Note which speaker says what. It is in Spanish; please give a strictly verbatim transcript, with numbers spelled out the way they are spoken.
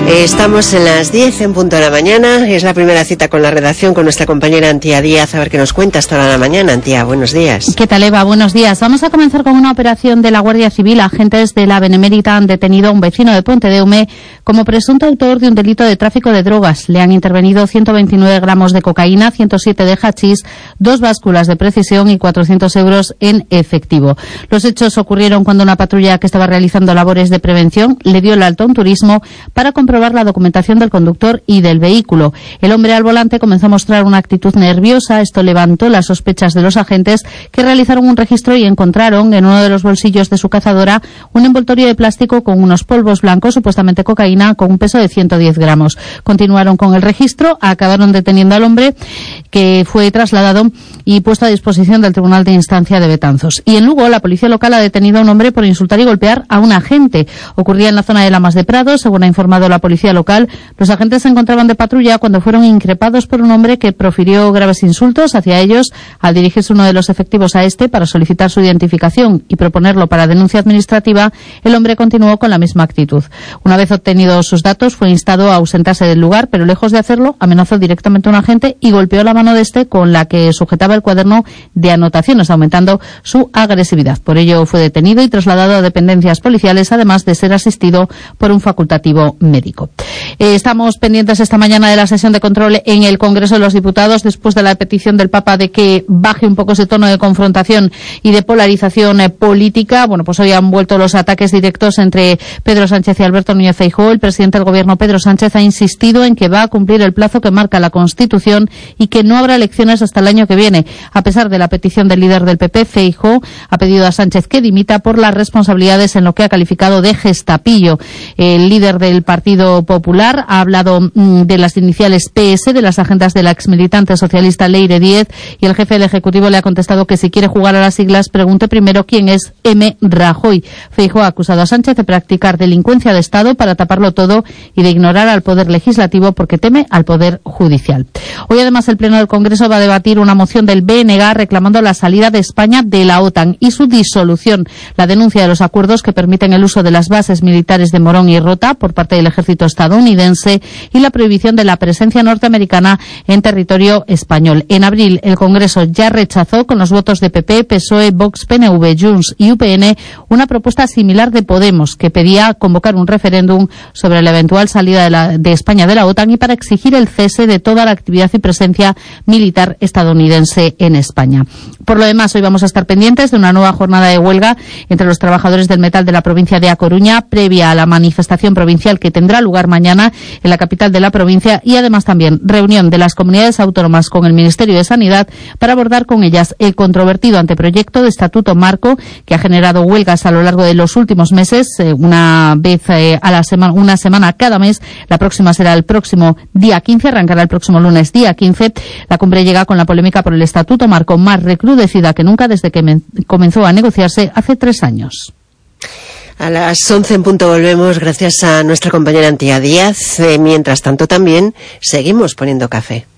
Speaker 1: Estamos en las diez en punto de la mañana. Es la primera cita con la redacción con nuestra compañera Antía Díaz. A ver qué nos cuenta hasta la mañana. Antía, buenos días.
Speaker 2: ¿Qué tal, Eva? Buenos días. Vamos a comenzar con una operación de la Guardia Civil. Agentes de la Benemérita han detenido a un vecino de Pontedeume como presunto autor de un delito de tráfico de drogas. Le han intervenido ciento veintinueve gramos de cocaína, ciento siete de hachís, dos básculas de precisión y cuatrocientos euros en efectivo. Los hechos ocurrieron cuando una patrulla que estaba realizando labores de prevención le dio el alto a un turismo para comprobar la documentación del conductor y del vehículo. El hombre al volante comenzó a mostrar una actitud nerviosa. Esto levantó las sospechas de los agentes, que realizaron un registro y encontraron en uno de los bolsillos de su cazadora un envoltorio de plástico con unos polvos blancos, supuestamente cocaína, con un peso de ciento diez gramos. Continuaron con el registro, acabaron deteniendo al hombre, que fue trasladado y puesto a disposición del Tribunal de Instancia de Betanzos. Y en Lugo, la policía local ha detenido a un hombre por insultar y golpear a un agente. Ocurría en la zona de Lamas de Prado. Según ha informado la policía local, los agentes se encontraban de patrulla cuando fueron increpados por un hombre que profirió graves insultos hacia ellos. Al dirigirse uno de los efectivos a este para solicitar su identificación y proponerlo para denuncia administrativa, el hombre continuó con la misma actitud. Una vez obtenidos sus datos, fue instado a ausentarse del lugar, pero lejos de hacerlo, amenazó directamente a un agente y golpeó la mano de este con la que sujetaba el cuaderno de anotaciones, aumentando su agresividad. Por ello fue detenido y trasladado a dependencias policiales, además de ser asistido por un facultativo médico. Eh, estamos pendientes esta mañana de la sesión de control en el Congreso de los Diputados, después de la petición del Papa de que baje un poco ese tono de confrontación y de polarización eh, política. Bueno, pues hoy han vuelto los ataques directos entre Pedro Sánchez y Alberto Núñez Feijóo. El presidente del Gobierno, Pedro Sánchez, ha insistido en que va a cumplir el plazo que marca la Constitución y que no habrá elecciones hasta el año que viene. A pesar de la petición del líder del P P, Feijóo ha pedido a Sánchez que dimita por las responsabilidades en lo que ha calificado de gestapillo. El líder del Partido Popular ha hablado mmm, de las iniciales P S, de las agendas de la exmilitante socialista Leire Díez, y el jefe del Ejecutivo le ha contestado que si quiere jugar a las siglas, pregunte primero quién es M. Rajoy. Feijóo ha acusado a Sánchez de practicar delincuencia de Estado para taparlo todo y de ignorar al Poder Legislativo porque teme al Poder Judicial. Hoy, además, el Pleno del Congreso va a debatir una moción del B N G reclamando la salida de España de la OTAN y su disolución, la denuncia de los acuerdos que permiten el uso de las bases militares de Morón y Rota por parte del ejército estadounidense y la prohibición de la presencia norteamericana en territorio español. En abril, el Congreso ya rechazó con los votos de P P, P S O E, Vox, P N V, Junts y U P N una propuesta similar de Podemos, que pedía convocar un referéndum sobre la eventual salida de, la, de España de la OTAN y para exigir el cese de toda la actividad y presencia militar estadounidense en España. Por lo demás, hoy vamos a estar pendientes de una nueva jornada de huelga entre los trabajadores del metal de la provincia de A Coruña, previa a la manifestación provincial que tendrá lugar mañana en la capital de la provincia, y además también reunión de las comunidades autónomas con el Ministerio de Sanidad para abordar con ellas el controvertido anteproyecto de Estatuto Marco que ha generado huelgas a lo largo de los últimos meses, eh, una vez eh, a la semana, una semana cada mes. La próxima será el próximo día quince, arrancará el próximo lunes día quince. La cumbre llega con la polémica por el Estatuto Marco más recrudecida que nunca desde que comenzó a negociarse hace tres años.
Speaker 1: A las once en punto volvemos, gracias a nuestra compañera Antía Díaz. Eh, mientras tanto, también seguimos poniendo café.